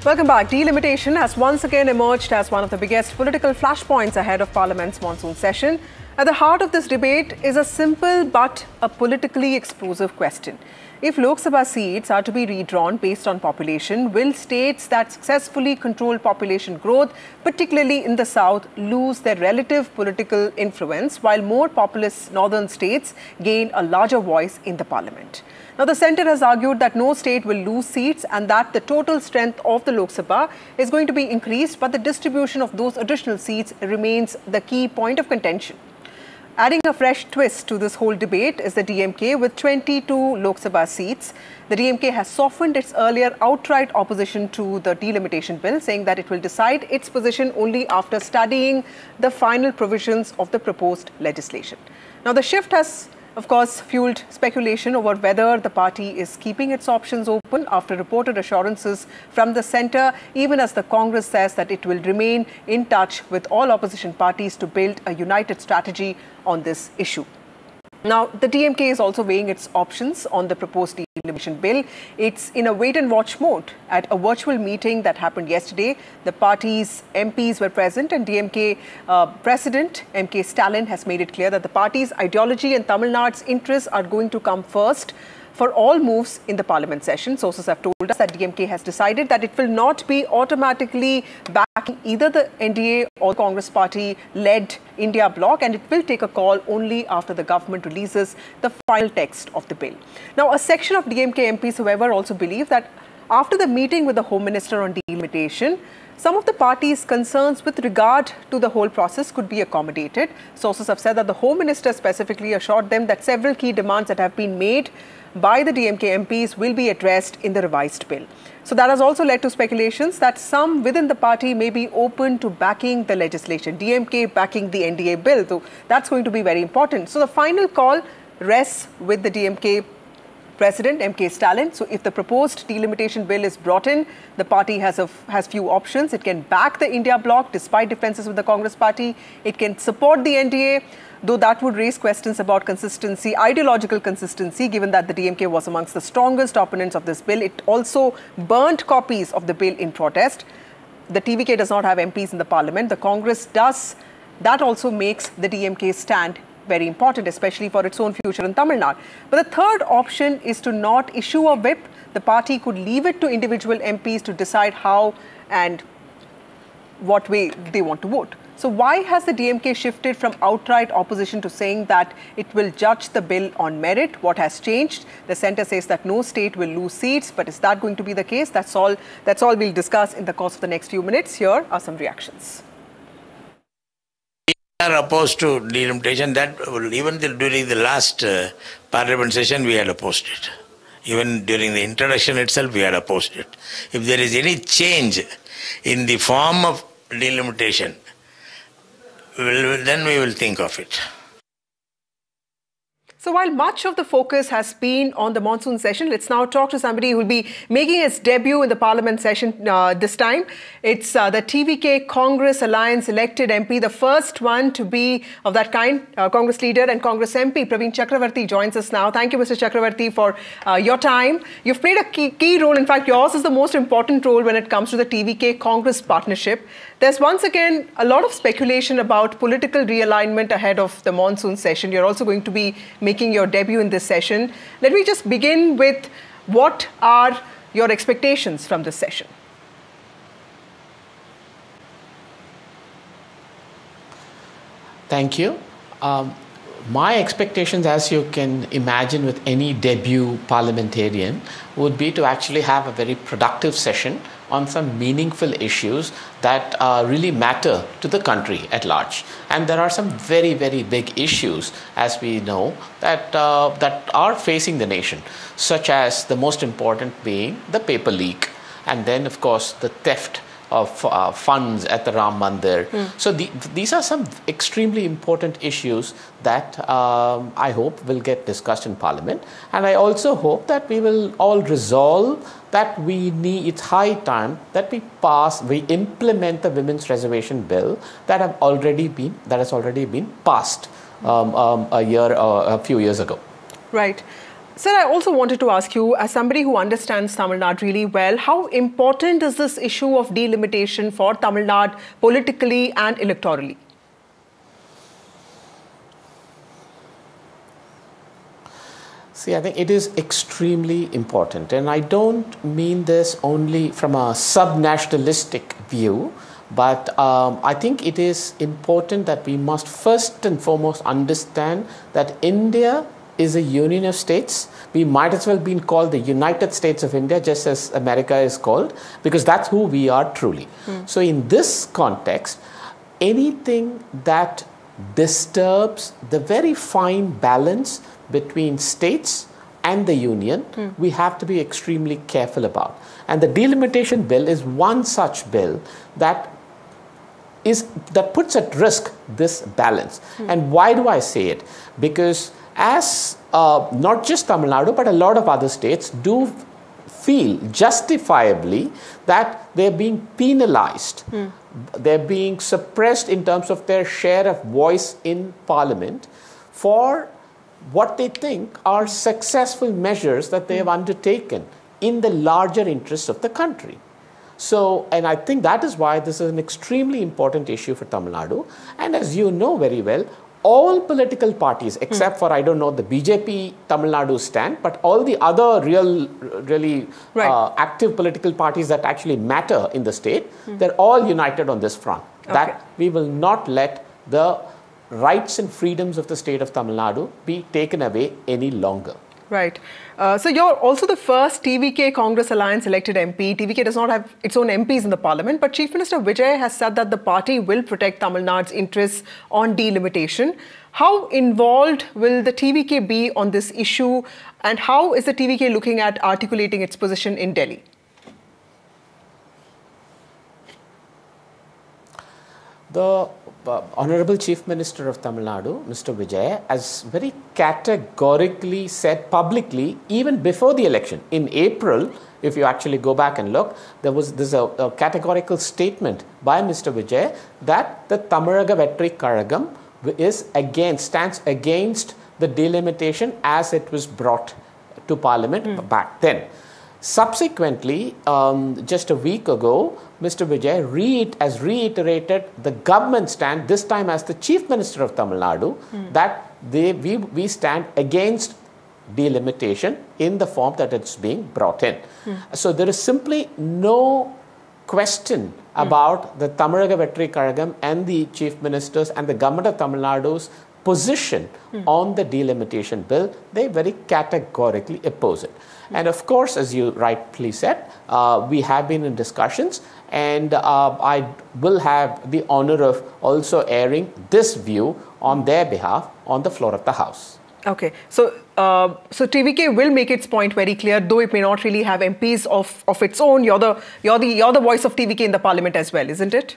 Welcome back. Delimitation has once again emerged as one of the biggest political flashpoints ahead of Parliament's monsoon session. At the heart of this debate is a simple but a politically explosive question. If Lok Sabha seats are to be redrawn based on population, will states that successfully control population growth, particularly in the south, lose their relative political influence while more populous northern states gain a larger voice in the parliament? Now, the centre has argued that no state will lose seats and that the total strength of the Lok Sabha is going to be increased, but the distribution of those additional seats remains the key point of contention. Adding a fresh twist to this whole debate is the DMK with 22 Lok Sabha seats. The DMK has softened its earlier outright opposition to the delimitation bill, saying that it will decide its position only after studying the final provisions of the proposed legislation. Now, the shift has, of course, fueled speculation over whether the party is keeping its options open after reported assurances from the centre, even as the Congress says that it will remain in touch with all opposition parties to build a united strategy on this issue. Now, the DMK is also weighing its options on the proposed delimitation bill. It's in a wait-and-watch mode. At a virtual meeting that happened yesterday, the party's MPs were present, and DMK President M.K. Stalin has made it clear that the party's ideology and Tamil Nadu's interests are going to come first for all moves in the parliament session. Sources have told us that DMK has decided that it will not be automatically backing either the NDA or Congress party-led India bloc, and it will take a call only after the government releases the final text of the bill. Now, a section of DMK MPs, however, also believe that after the meeting with the Home Minister on delimitation, some of the party's concerns with regard to the whole process could be accommodated. Sources have said that the Home Minister specifically assured them that several key demands that have been made by the DMK MPs will be addressed in the revised bill. So that has also led to speculations that some within the party may be open to backing the legislation, DMK backing the NDA bill. So that's going to be very important. So the final call rests with the DMK President M.K. Stalin. So if the proposed delimitation bill is brought in, the party has few options. It can back the India bloc despite differences with the Congress party. It can support the NDA, though that would raise questions about consistency, ideological consistency, given that the DMK was amongst the strongest opponents of this bill. It also burnt copies of the bill in protest. The TVK does not have MPs in the parliament. The Congress does. That also makes the DMK stand very important, especially for its own future in Tamil Nadu. But the third option is to not issue a whip. The party could leave it to individual MPs to decide how and what way they want to vote. So why has the DMK shifted from outright opposition to saying that it will judge the bill on merit? What has changed? The centre says that no state will lose seats, but is that going to be the case? That's all we'll discuss in the course of the next few minutes. Here are some reactions. We are opposed to delimitation. That even during the last parliament session, we had opposed it. Even during the introduction itself, we had opposed it. If there is any change in the form of delimitation, then we will think of it. So while much of the focus has been on the monsoon session, let's now talk to somebody who will be making his debut in the parliament session this time. It's the TVK Congress Alliance elected MP, the first one to be of that kind. Congress leader and Congress MP Praveen Chakravarti joins us now. Thank you, Mr. Chakravarti, for your time. You've played a key role. In fact, yours is the most important role when it comes to the TVK Congress partnership. There's once again a lot of speculation about political realignment ahead of the monsoon session. You're also going to be making your debut in this session. Let me just begin with what are your expectations from this session? Thank you. My expectations, as you can imagine with any debut parliamentarian, would be to actually have a very productive session on some meaningful issues that really matter to the country at large. And there are some very, very big issues, as we know, that are facing the nation, such as the most important being the paper leak, and then, of course, the theft of funds at the Ram Mandir. So these are some extremely important issues that I hope will get discussed in Parliament. And I also hope that we will all resolve that it's high time that we implement the Women's Reservation Bill that has already been passed a few years ago. Right. Sir, I also wanted to ask you, as somebody who understands Tamil Nadu really well, how important is this issue of delimitation for Tamil Nadu politically and electorally? See, I think it is extremely important, and I don't mean this only from a sub-nationalistic view, but I think it is important that we must first and foremost understand that India is a union of states. We might as well be called the United States of India, just as America is called, because that's who we are truly. So in this context, anything that disturbs the very fine balance between states and the union, we have to be extremely careful about. And the delimitation bill is one such bill that puts at risk this balance. And why do I say it? Because as not just Tamil Nadu, but a lot of other states do feel justifiably that they're being penalized. They're being suppressed in terms of their share of voice in parliament for what they think are successful measures that they have undertaken in the larger interests of the country. So, and I think that is why this is an extremely important issue for Tamil Nadu. And as you know very well, all political parties, except for, I don't know, the BJP Tamil Nadu stand, but all the other really active political parties that actually matter in the state, they're all united on this front. That we will not let the rights and freedoms of the state of Tamil Nadu be taken away any longer. Right. So you're also the first TVK Congress Alliance elected MP. TVK does not have its own MPs in the parliament, but Chief Minister Vijay has said that the party will protect Tamil Nadu's interests on delimitation. How involved will the TVK be on this issue, and how is the TVK looking at articulating its position in Delhi? The Honorable Chief Minister of Tamil Nadu, Mr. Vijay, has very categorically said publicly, even before the election, in April, if you actually go back and look, there's a categorical statement by Mr. Vijay that the Tamaraga Vetri Karagam stands against the delimitation as it was brought to Parliament back then. Subsequently, just a week ago, Mr. Vijay has reiterated the government stand, this time as the Chief Minister of Tamil Nadu, that we stand against delimitation in the form that it's being brought in. So there is simply no question about the Tamaraga Vetri Karagam and the Chief Ministers and the Government of Tamil Nadu's position on the delimitation bill. They very categorically oppose it. And of course, as you rightly said, we have been in discussions, and I will have the honor of also airing this view on their behalf on the floor of the House. Okay, so TVK will make its point very clear, though it may not really have MPs of its own. You're the voice of TVK in the Parliament as well, isn't it?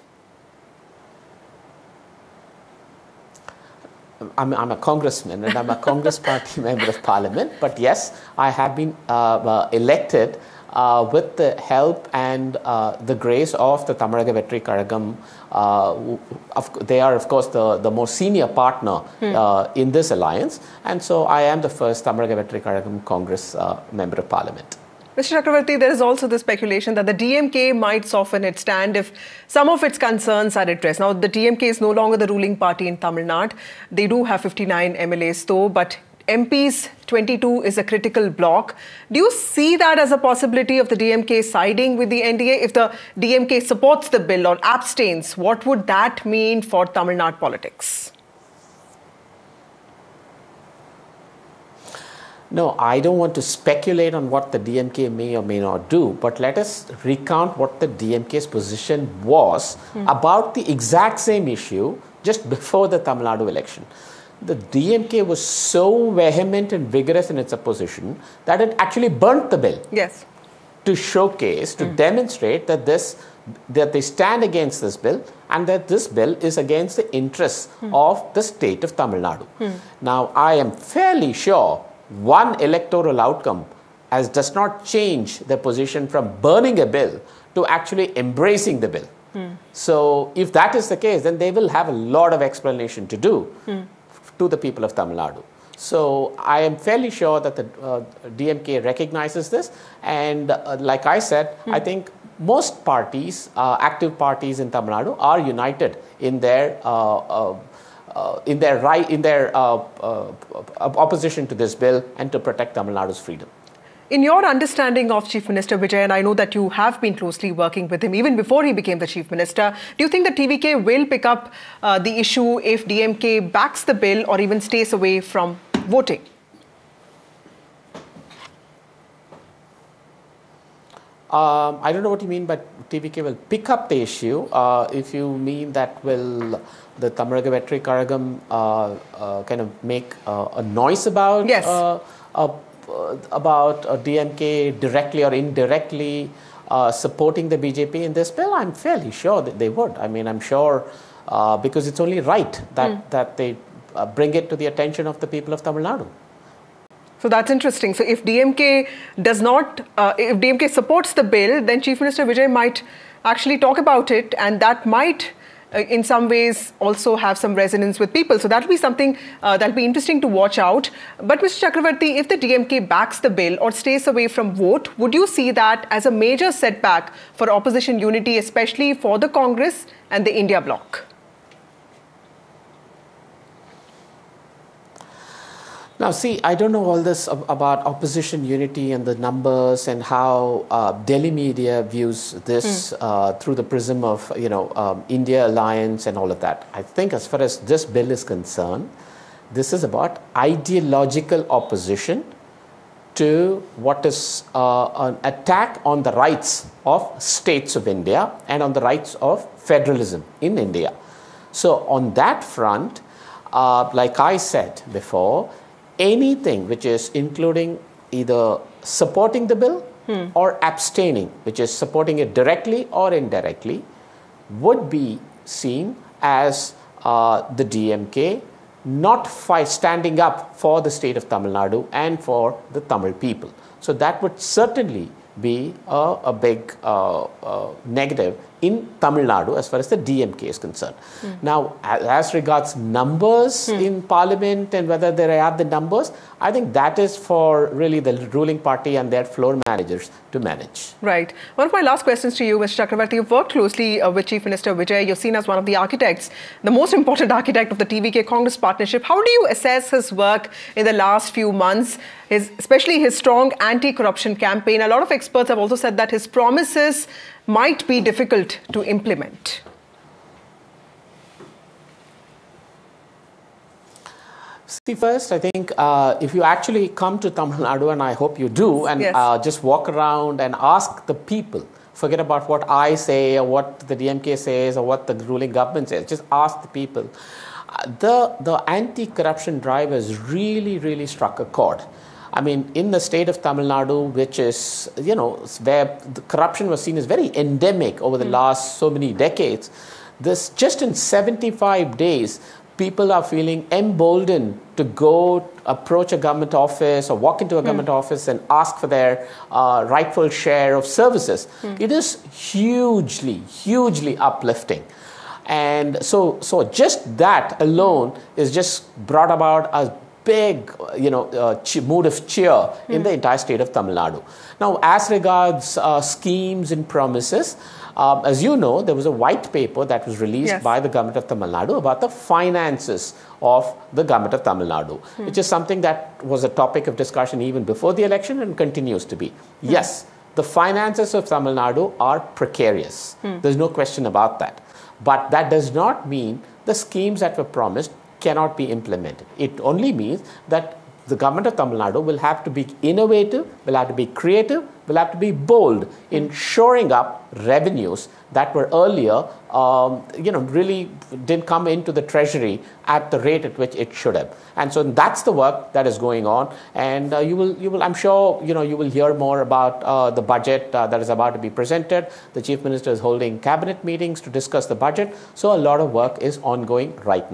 I'm a congressman and I'm a Congress party member of Parliament, but yes, I have been elected with the help and the grace of the Tamaraga Vetri Karagam. They are, of course, the more senior partner in this alliance, and so I am the first Tamaraga Vetri Karagam Congress member of Parliament. Mr. Chakravarti, there is also the speculation that the DMK might soften its stand if some of its concerns are addressed. Now, the DMK is no longer the ruling party in Tamil Nadu. They do have 59 MLAs though, but MPs 22 is a critical block. Do you see that as a possibility of the DMK siding with the NDA? If the DMK supports the bill or abstains, what would that mean for Tamil Nadu politics? No, I don't want to speculate on what the DMK may or may not do, but let us recount what the DMK's position was about the exact same issue just before the Tamil Nadu election. The DMK was so vehement and vigorous in its opposition that it actually burnt the bill. Yes. To showcase, to demonstrate that they stand against this bill and that this bill is against the interests of the state of Tamil Nadu. Now, I am fairly sure one electoral outcome does not change their position from burning a bill to actually embracing the bill. So if that is the case, then they will have a lot of explanation to do to the people of Tamil Nadu. So I am fairly sure that the DMK recognizes this, and like I said, I think most parties, active parties in Tamil Nadu, are united in their opposition to this bill and to protect Tamil Nadu's freedom. In your understanding of Chief Minister Vijay, and I know that you have been closely working with him even before he became the Chief Minister, do you think that TVK will pick up the issue if DMK backs the bill or even stays away from voting? I don't know what you mean by TVK will pick up the issue. If you mean that will the Tamaraga Vetri Karagam kind of make a noise about DMK directly or indirectly supporting the BJP in this bill, I'm fairly sure that they would. I mean, I'm sure because it's only right that they bring it to the attention of the people of Tamil Nadu. So that's interesting. So if DMK does not, if DMK supports the bill, then Chief Minister Vijay might actually talk about it, and that might in some ways also have some resonance with people. So that will be something that will be interesting to watch out. But Mr. Chakravarti, if the DMK backs the bill or stays away from vote, would you see that as a major setback for opposition unity, especially for the Congress and the India bloc? Now, see, I don't know all this about opposition unity and the numbers and how Delhi media views this through the prism of, India alliance and all of that. I think as far as this bill is concerned, this is about ideological opposition to what is an attack on the rights of states of India and on the rights of federalism in India. So on that front, like I said before, anything which is including either supporting the bill or abstaining, which is supporting it directly or indirectly, would be seen as the DMK not standing up for the state of Tamil Nadu and for the Tamil people. So that would certainly be a big negative in Tamil Nadu as far as the DMK is concerned. Now, as regards numbers in Parliament and whether they are the numbers, I think that is for really the ruling party and their floor managers to manage. Right. One of my last questions to you, Mr. Chakravarti, you've worked closely with Chief Minister Vijay. You're seen as one of the architects, the most important architect of the TVK Congress partnership. How do you assess his work in the last few months, especially his strong anti-corruption campaign? A lot of experts have also said that his promises might be difficult to implement. See, first, I think if you actually come to Tamil Nadu, and I hope you do, and just walk around and ask the people, forget about what I say or what the DMK says or what the ruling government says, just ask the people. The anti-corruption drive has really, really struck a chord. I mean, in the state of Tamil Nadu, which is, where the corruption was seen as very endemic over the last so many decades, this just in 75 days, people are feeling emboldened to go approach a government office or walk into a government office and ask for their rightful share of services. It is hugely, hugely uplifting. And so just that alone is just brought about a big, mood of cheer in the entire state of Tamil Nadu. Now, as regards schemes and promises, as you know, there was a white paper that was released by the government of Tamil Nadu about the finances of the government of Tamil Nadu, which is something that was a topic of discussion even before the election and continues to be. Yes, the finances of Tamil Nadu are precarious. There's no question about that. But that does not mean the schemes that were promised cannot be implemented. It only means that the government of Tamil Nadu will have to be innovative, will have to be creative, will have to be bold in shoring up revenues that were earlier, really didn't come into the treasury at the rate at which it should have. And so that's the work that is going on. And you will, I'm sure, you will hear more about the budget that is about to be presented. The Chief Minister is holding cabinet meetings to discuss the budget. So a lot of work is ongoing right now.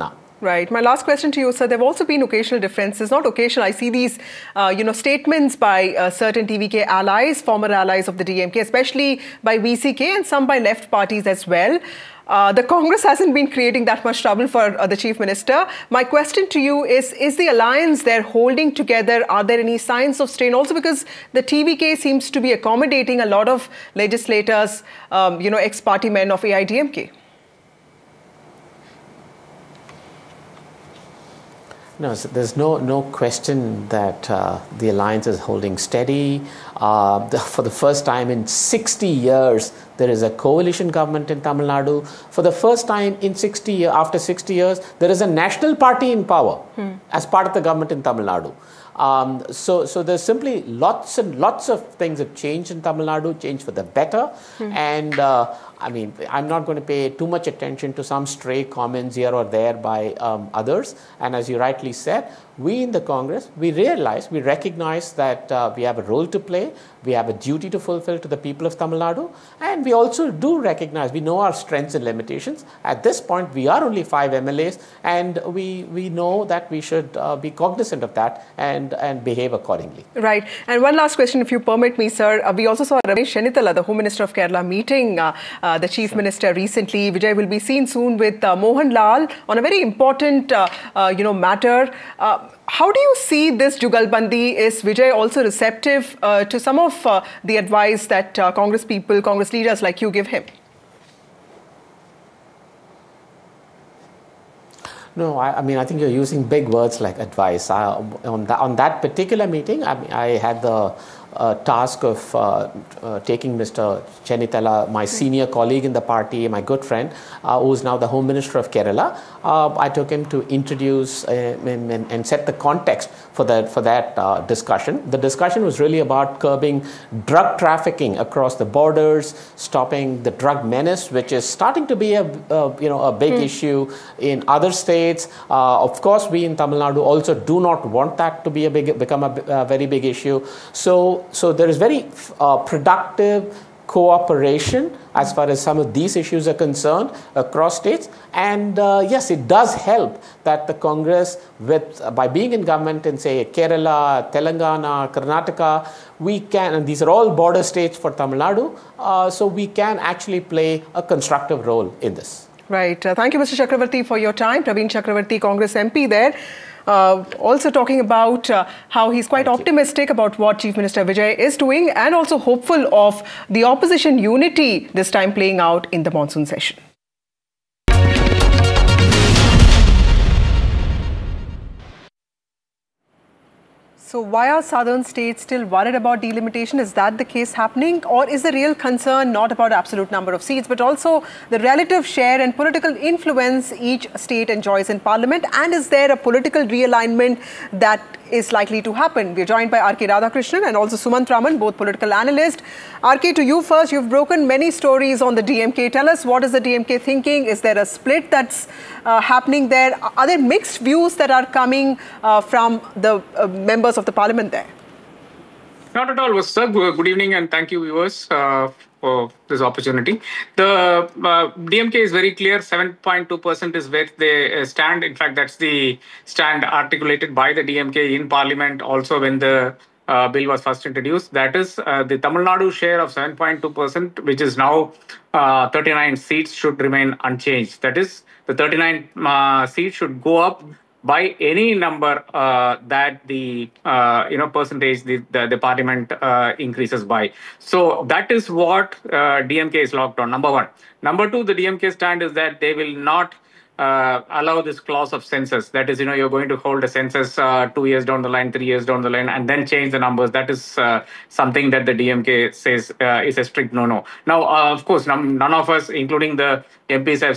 Right. My last question to you, sir. There have also been occasional differences. Not occasional. I see these, statements by certain TVK allies, former allies of the DMK, especially by VCK and some by left parties as well. The Congress hasn't been creating that much trouble for the Chief Minister. My question to you is the alliance they're holding together, are there any signs of strain? Also because the TVK seems to be accommodating a lot of legislators, ex-party men of AIDMK. No, so there's no question that the alliance is holding steady. For the first time in 60 years, there is a coalition government in Tamil Nadu. For the first time in after 60 years, there is a national party in power as part of the government in Tamil Nadu. So there's simply lots and lots of things have changed in Tamil Nadu, changed for the better. And I'm not going to pay too much attention to some stray comments here or there by others. And as you rightly said, we in the Congress, we recognize that we have a role to play. We have a duty to fulfill to the people of Tamil Nadu. And we also do recognize, we know our strengths and limitations. At this point, we are only 5 MLAs, and we know that we should be cognizant of that and behave accordingly. Right. And one last question, if you permit me, sir. We also saw Ramesh Chennithila, the Home Minister of Kerala, meeting the Chief Minister recently. Vijay will be seen soon with Mohan Lal on a very important, matter. How do you see this Jugalbandi? Is Vijay also receptive to some of the advice that Congress leaders like you give him? No, I think you're using big words like advice. On that particular meeting, I had the task of taking Mr. Chennithila, my senior colleague in the party, my good friend, who is now the Home Minister of Kerala. I took him to introduce and set the context for that discussion. The discussion was really about curbing drug trafficking across the borders, stopping the drug menace, which is starting to be a big issue in other states. Of course, we in Tamil Nadu also do not want that to become a very big issue. So there is very productive cooperation as far as some of these issues are concerned across states. And yes, it does help that the Congress, by being in government in, say, Kerala, Telangana, Karnataka, we can, and these are all border states for Tamil Nadu, so we can actually play a constructive role in this. Right. Thank you, Mr. Chakravarti, for your time. Praveen Chakravarti, Congress MP there. Also talking about how he's quite optimistic about what Chief Minister Vijay is doing, and also hopeful of the opposition unity this time playing out in the monsoon session. So why are southern states still worried about delimitation? Is that the case happening? Or is the real concern not about absolute number of seats, but also the relative share and political influence each state enjoys in parliament? And is there a political realignment that is likely to happen? We're joined by R.K. Radhakrishnan and also Sumant Raman, both political analysts. R.K., to you first. You've broken many stories on the DMK. Tell us, what is the DMK thinking? Is there a split that's happening there? Are there mixed views that are coming from the members of the parliament there? Not at all, sir. Good evening, and thank you, viewers, for this opportunity. The DMK is very clear. 7.2% is where they stand. In fact, that's the stand articulated by the DMK in Parliament also when the bill was first introduced. That is, the Tamil Nadu share of 7.2%, which is now 39 seats, should remain unchanged. That is, the 39 seats should go up by any number that the percentage the parliament increases by. So that is what DMK is locked on. Number one. Number two, the DMK stand is that they will not allow this clause of census. That is, you're going to hold a census 2 years down the line, 3 years down the line, and then change the numbers. That is something that the DMK says is a strict no-no. Now, of course, none of us, including the MPs, have